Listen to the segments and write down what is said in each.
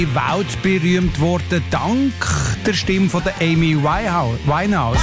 Weltberühmt worden dank der Stimme von der Amy Winehouse.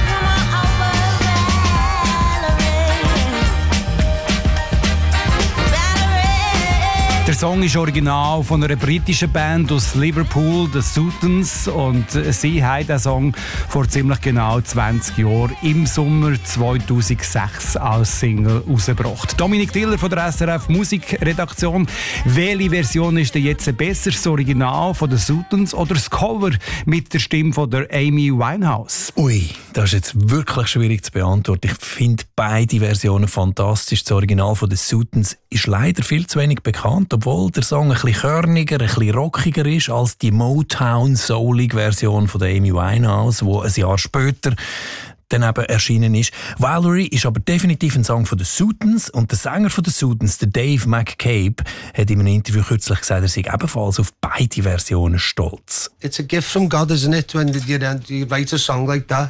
Der Song ist original von einer britischen Band aus Liverpool, The Sultans, und sie haben den Song vor ziemlich genau 20 Jahren im Sommer 2006 als Single rausgebracht. Dominik Diller von der SRF Musikredaktion. Welche Version ist denn jetzt besser, das Original von The Sultans oder das Cover mit der Stimme von der Amy Winehouse? Ui, das ist jetzt wirklich schwierig zu beantworten. Ich finde beide Versionen fantastisch. Das Original von The Sultans ist leider viel zu wenig bekannt, obwohl der Song ein bisschen körniger, ein bisschen rockiger ist als die Motown-soulige-Version von der Amy Winehouse, die ein Jahr später dann eben erschienen ist. Valerie ist aber definitiv ein Song von den Sultans, und der Sänger von den Sultans, der Dave McCabe, hat in einem Interview kürzlich gesagt, er sei ebenfalls auf beide Versionen stolz. It's a gift from God, isn't it, when you write a song like that?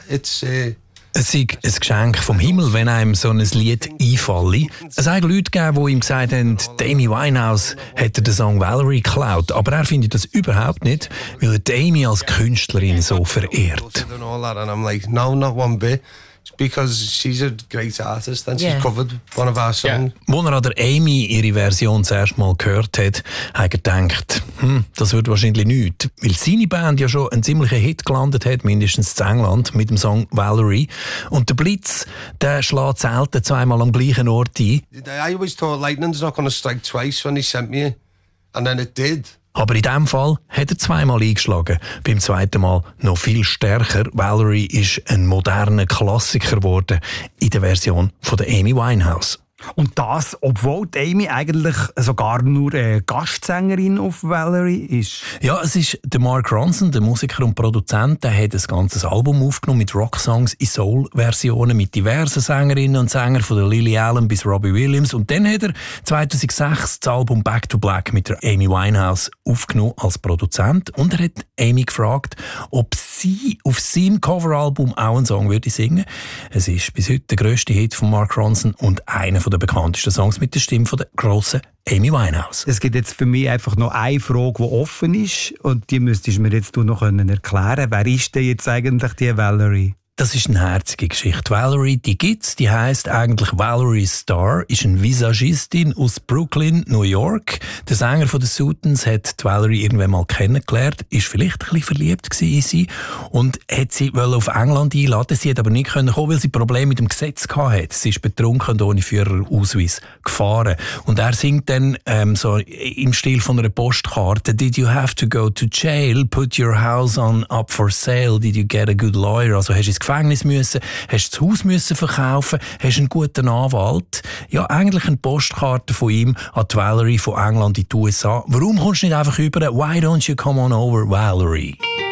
Es sei ein Geschenk vom Himmel, wenn einem so ein Lied einfalle. Es hat Leute gegeben, die ihm gesagt haben, Amy Winehouse hätte den Song Valerie geklaut. Aber er findet das überhaupt nicht, weil er Amy als Künstlerin so verehrt. No, not one bit. Because she's a great artist and she's covered one of our songs. Als er an der Amy ihre Version zuerst mal gehört hat, hat er gedacht, das wird wahrscheinlich nichts. Weil seine Band ja schon einen ziemlichen Hit gelandet hat, mindestens in England, mit dem Song Valerie. Und der Blitz, der schlägt selten zweimal am gleichen Ort ein. I always thought lightning's not going to strike twice when he sent me, and then it did. Aber in diesem Fall hat er zweimal eingeschlagen. Beim zweiten Mal noch viel stärker. Valerie ist ein moderner Klassiker geworden in der Version von der Amy Winehouse. Und das, obwohl die Amy eigentlich sogar nur eine Gastsängerin auf Valerie ist. Ja, es ist der Mark Ronson, der Musiker und Produzent, der hat ein ganzes Album aufgenommen mit Rocksongs in Soul-Versionen mit diversen Sängerinnen und Sängern von der Lily Allen bis Robbie Williams. Und dann hat er 2006 das Album Back to Black mit der Amy Winehouse aufgenommen als Produzent. Und er hat Amy gefragt, ob sie auf seinem Coveralbum auch einen Song würde singen. Es ist bis heute der grösste Hit von Mark Ronson und einer der bekanntesten Songs mit der Stimme von der grossen Amy Winehouse. Es gibt jetzt für mich einfach noch eine Frage, die offen ist, und die müsstest du mir jetzt noch erklären können. Wer ist denn jetzt eigentlich die Valerie? Das ist eine herzige Geschichte. Valerie, die gibt's, die heisst eigentlich Valerie Starr, ist eine Visagistin aus Brooklyn, New York. Der Sänger von den Sultans hat die Valerie irgendwann mal kennengelernt, ist vielleicht ein bisschen verliebt in sie und hat sie auf England einladen. Sie hat aber nicht kommen, weil sie Probleme mit dem Gesetz hatte. Sie ist betrunken und ohne Führerausweis gefahren. Und er singt dann so im Stil von einer Postkarte: Did you have to go to jail? Put your house up for sale? Did you get a good lawyer? Also hast du ins Gefängnis müssen, hast das Haus müssen verkaufen, hast einen guten Anwalt. Ja, eigentlich eine Postkarte von ihm an die Valerie von England in die USA. Warum kommst du nicht einfach über? Why don't you come on over, Valerie?